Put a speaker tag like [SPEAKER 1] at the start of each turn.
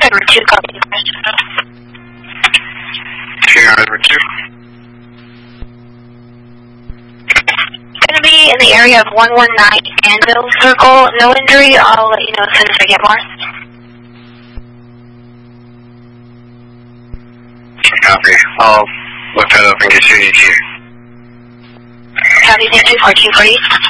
[SPEAKER 1] Driver 2, copy the question.
[SPEAKER 2] Driver 2.
[SPEAKER 1] Going to be in the area of 119 Anvil Circle. No injury. I'll let you know as soon as I get more.
[SPEAKER 2] Copy. I'll look that up and get you an ETA.
[SPEAKER 1] Copy, thank you, 1440.